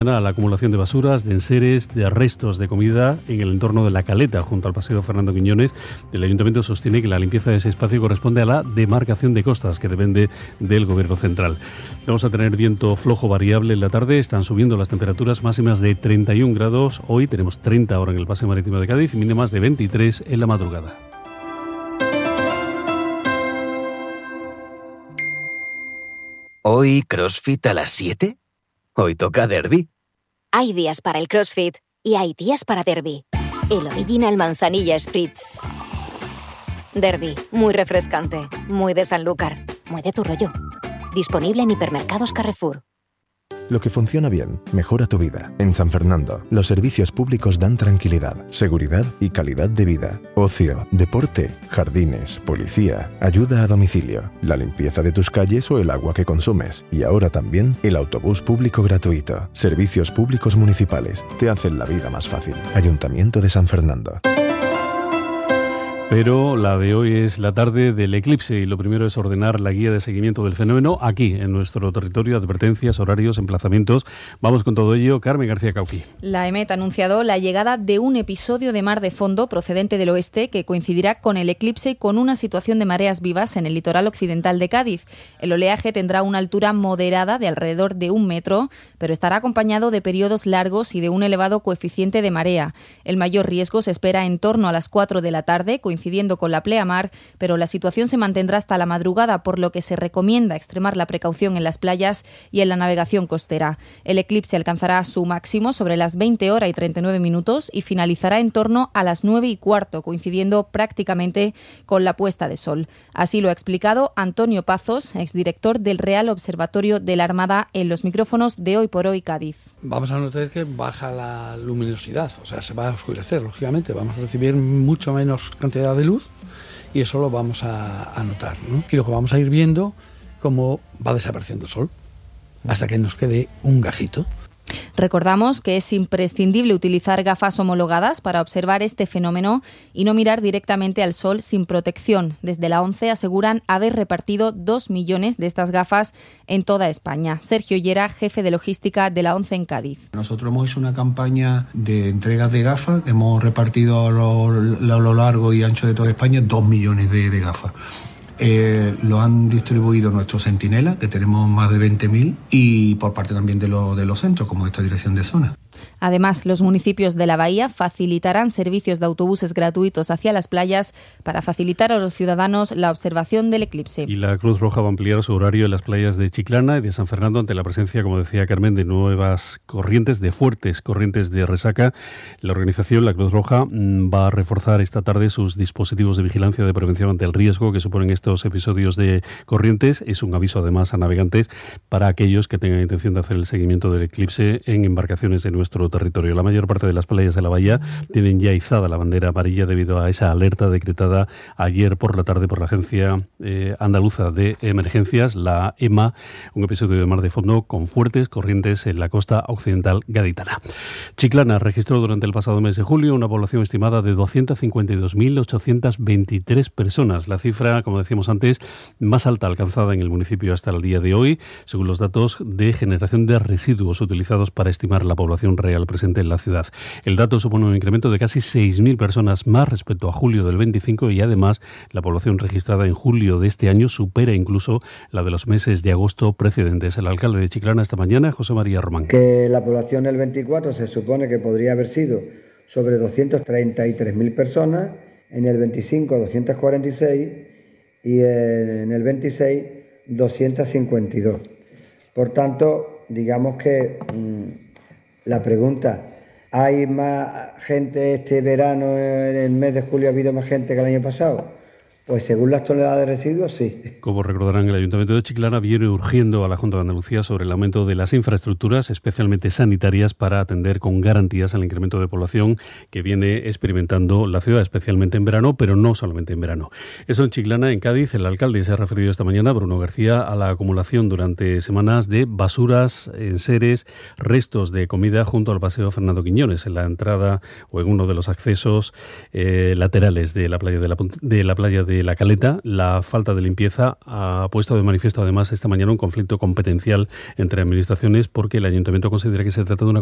A la acumulación de basuras, de enseres, de restos de comida en el entorno de La Caleta, junto al paseo Fernando Quiñones. El Ayuntamiento sostiene que la limpieza de ese espacio corresponde a la demarcación de costas, que depende del Gobierno central. Vamos a tener viento flojo variable en la tarde. Están subiendo las temperaturas máximas de 31 grados. Hoy tenemos 30 ahora en el paseo marítimo de Cádiz y mínimas de 23 en la madrugada. ¿Hoy CrossFit a las 7? ¿Hoy toca derbi? Hay días para el CrossFit y hay días para derbi. El Original Manzanilla Spritz. Derbi, muy refrescante, muy de Sanlúcar, muy de tu rollo. Disponible en hipermercados Carrefour. Lo que funciona bien, mejora tu vida. En San Fernando, los servicios públicos dan tranquilidad, seguridad y calidad de vida. Ocio, deporte, jardines, policía, ayuda a domicilio, la limpieza de tus calles o el agua que consumes. Y ahora también el autobús público gratuito. Servicios públicos municipales te hacen la vida más fácil. Ayuntamiento de San Fernando. Pero la de hoy es la tarde del eclipse y lo primero es ordenar la guía de seguimiento del fenómeno aquí, en nuestro territorio, advertencias, horarios, emplazamientos. Vamos con todo ello. Carmen García Cauqui. La EMET ha anunciado la llegada de un episodio de mar de fondo procedente del oeste que coincidirá con el eclipse y con una situación de mareas vivas en el litoral occidental de Cádiz. El oleaje tendrá una altura moderada de alrededor de 1 metro, pero estará acompañado de periodos largos y de un elevado coeficiente de marea. El mayor riesgo se espera en torno a las 4 de la tarde, coincidiendo con la pleamar, pero la situación se mantendrá hasta la madrugada, por lo que se recomienda extremar la precaución en las playas y en la navegación costera. El eclipse alcanzará su máximo sobre las 20:39 y finalizará en torno a las 9:15, coincidiendo prácticamente con la puesta de sol. Así lo ha explicado Antonio Pazos, exdirector del Real Observatorio de la Armada, en los micrófonos de Hoy por Hoy Cádiz. Vamos a notar que baja la luminosidad, o sea, se va a oscurecer, lógicamente. Vamos a recibir mucho menos cantidad de luz y eso lo vamos a notar, ¿no? Y lo que vamos a ir viendo, cómo va desapareciendo el sol hasta que nos quede un gajito. Recordamos que es imprescindible utilizar gafas homologadas para observar este fenómeno y no mirar directamente al sol sin protección. Desde la ONCE aseguran haber repartido 2 millones de estas gafas en toda España. Sergio Llera, jefe de logística de la ONCE en Cádiz. Nosotros hemos hecho una campaña de entregas de gafas. Hemos repartido a lo largo y ancho de toda España 2 millones de gafas. Lo han distribuido nuestros centinelas, que tenemos más de 20.000, y por parte también de los centros, como esta dirección de zona. Además, los municipios de la Bahía facilitarán servicios de autobuses gratuitos hacia las playas para facilitar a los ciudadanos la observación del eclipse. Y la Cruz Roja va a ampliar su horario en las playas de Chiclana y de San Fernando ante la presencia, como decía Carmen, de nuevas corrientes, de fuertes corrientes de resaca. La organización, la Cruz Roja, va a reforzar esta tarde sus dispositivos de vigilancia de prevención ante el riesgo que suponen estos episodios de corrientes. Es un aviso además a navegantes para aquellos que tengan intención de hacer el seguimiento del eclipse en embarcaciones de nuestro territorio. La mayor parte de las playas de la bahía tienen ya izada la bandera amarilla debido a esa alerta decretada ayer por la tarde por la Agencia Andaluza de Emergencias, la EMA, un episodio de mar de fondo con fuertes corrientes en la costa occidental gaditana. Chiclana registró durante el pasado mes de julio una población estimada de 252.823 personas, la cifra, como decíamos antes, más alta alcanzada en el municipio hasta el día de hoy, según los datos de generación de residuos utilizados para estimar la población real presente en la ciudad. El dato supone un incremento de casi 6.000 personas más respecto a julio del 25 y además la población registrada en julio de este año supera incluso la de los meses de agosto precedentes. El alcalde de Chiclana esta mañana, José María Román. Que la población del 24 se supone que podría haber sido sobre 233.000 personas, en el 25 246 y en el 26 252. Por tanto, digamos que la pregunta, ¿hay más gente este verano, en el mes de julio ha habido más gente que el año pasado? Pues según las toneladas de residuos, sí. Como recordarán, el Ayuntamiento de Chiclana viene urgiendo a la Junta de Andalucía sobre el aumento de las infraestructuras, especialmente sanitarias, para atender con garantías al incremento de población que viene experimentando la ciudad, especialmente en verano, pero no solamente en verano. Eso en Chiclana. En Cádiz, el alcalde se ha referido esta mañana, Bruno García, a la acumulación durante semanas de basuras, enseres, restos de comida junto al paseo Fernando Quiñones, en la entrada o en uno de los accesos laterales de la playa de de La Caleta. La falta de limpieza ha puesto de manifiesto además esta mañana un conflicto competencial entre administraciones porque el ayuntamiento considera que se trata de una